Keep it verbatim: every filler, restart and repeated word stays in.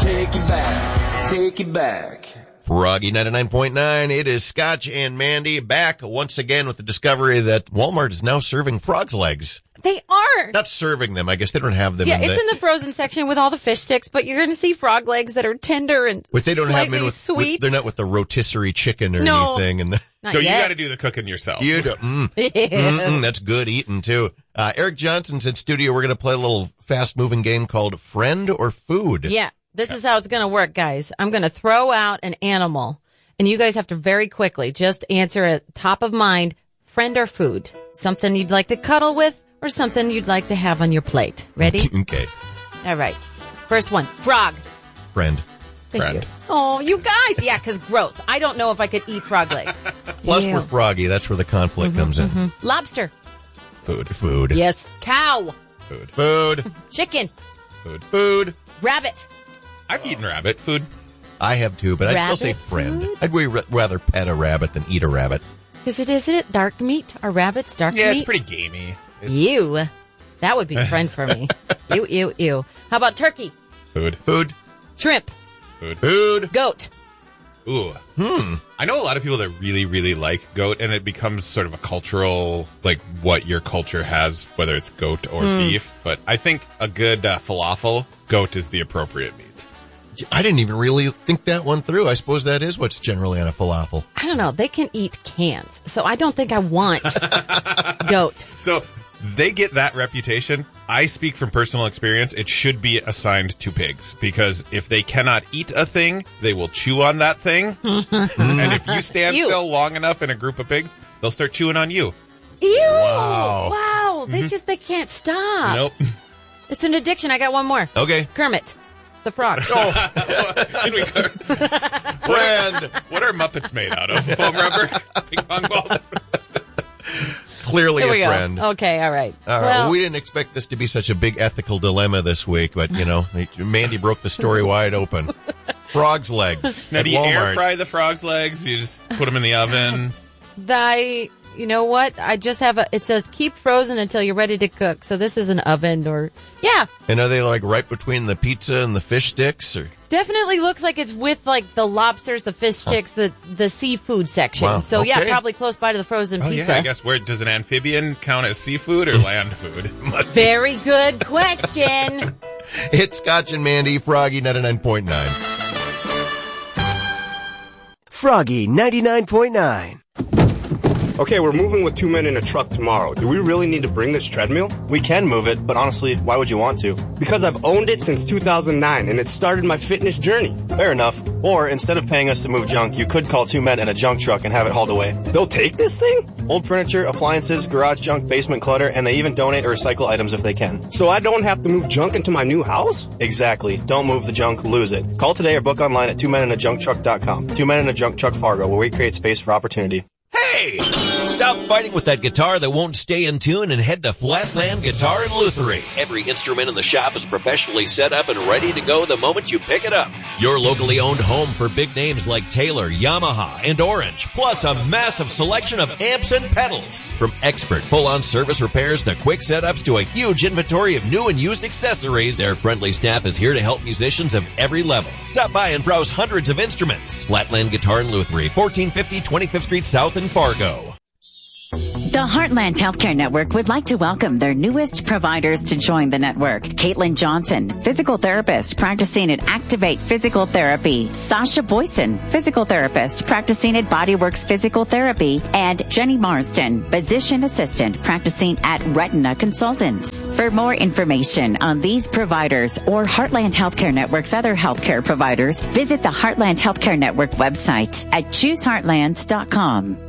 take it back, take it back. Froggy ninety-nine point nine, it is Scotch and Mandy back once again with the discovery that Walmart is now serving frog's legs. They are. Not serving them. I guess they don't have them yeah, in it's the... in the frozen section with all the fish sticks, but you're going to see frog legs that are tender and But they don't have them in with, sweet. with, they're not with the rotisserie chicken or no, anything. And the, not so yet. you got to do the cooking yourself. You do. Mm, mm, that's good eating, too. Uh, Eric Johnson's in studio. We're going to play a little fast-moving game called Friend or Food. Yeah, this is how it's going to work, guys. I'm going to throw out an animal, and you guys have to very quickly just answer it top of mind, friend or food. Something you'd like to cuddle with or something you'd like to have on your plate. Ready? Okay. All right. First one, frog. Friend. Thank Friend. you. Oh, you guys. Yeah, because gross. I don't know if I could eat frog legs. Plus, Ew. we're froggy. That's where the conflict Mm-hmm, comes in. mm-hmm. Lobster. Food. Food. Yes. Cow. Food. Food. Chicken. Food. Food. Rabbit. I've eaten rabbit food. I have too, but I'd still say Rabbit friend. food? I'd way ra- rather pet a rabbit than eat a rabbit. Is it, isn't it dark meat? Are rabbits dark Yeah, meat? it's pretty gamey. It's Ew. That would be friend for me. Ew, ew, ew. How about turkey? food. Food. Shrimp. Food. Food. Goat. Ooh. Hmm. I know a lot of people that really, really like goat, and it becomes sort of a cultural, like, what your culture has, whether it's goat or Mm. beef. But I think a good uh, falafel, goat is the appropriate meat. I didn't even really think that one through. I suppose that is what's generally on a falafel. I don't know. They can eat cans, so I don't think I want goat. So they get that reputation. I speak from personal experience. It should be assigned to pigs, because if they cannot eat a thing, they will chew on that thing. And if you stand Ew. still long enough in a group of pigs, they'll start chewing on you. Ew! Wow. Wow! They just they can't stop. Nope. It's an addiction. I got one more. Okay. Kermit, the frog. Can we go- Friend. What are Muppets made out of? Foam rubber? Ping pong balls? Clearly There a we go. friend. Okay, all right. All right. Well, Well, we didn't expect this to be such a big ethical dilemma this week, but, you know, Mandy broke the story wide open. Frog's legs Now, at do you air Walmart. fry the frog's legs? You just put them in the oven? I, you know what? I just have a. It says keep frozen until you're ready to cook. So this is an oven, or yeah, And are they like right between the pizza and the fish sticks? Or definitely looks like it's with like the lobsters, the fish sticks, the the seafood section. Wow, So yeah, okay. probably close by to the frozen Oh, pizza. yeah, I guess. Where does an amphibian count as seafood or land food? Must be. Very good question. It's Scotch and Mandy, Froggy ninety-nine point nine. Froggy ninety-nine point nine. Okay, we're moving with two men in a truck tomorrow. Do we really need to bring this treadmill? We can move it, but honestly, why would you want to? Because I've owned it since two thousand nine, and it started my fitness journey. Fair enough. Or, instead of paying us to move junk, you could call two men in a junk truck and have it hauled away. They'll take this thing? Old furniture, appliances, garage junk, basement clutter, and they even donate or recycle items if they can. So I don't have to move junk into my new house? Exactly. Don't move the junk, lose it. Call today or book online at two men in a junk truck dot com. Two Men in a Junk Truck Fargo, where we create space for opportunity. Hey! Stop fighting with that guitar that won't stay in tune and head to Flatland Guitar and Lutherie. Every instrument in the shop is professionally set up and ready to go the moment you pick it up. Your locally owned home for big names like Taylor, Yamaha, and Orange, plus a massive selection of amps and pedals. From expert full-on service repairs to quick setups to a huge inventory of new and used accessories, their friendly staff is here to help musicians of every level. Stop by and browse hundreds of instruments. Flatland Guitar and Lutherie, fourteen fifty twenty-fifth Street South in Fargo. The Heartland Healthcare Network would like to welcome their newest providers to join the network. Caitlin Johnson, physical therapist practicing at Activate Physical Therapy. Sasha Boyson, physical therapist practicing at Bodyworks Physical Therapy. And Jenny Marsden, physician assistant practicing at Retina Consultants. For more information on these providers or Heartland Healthcare Network's other healthcare providers, visit the Heartland Healthcare Network website at choose heartland dot com.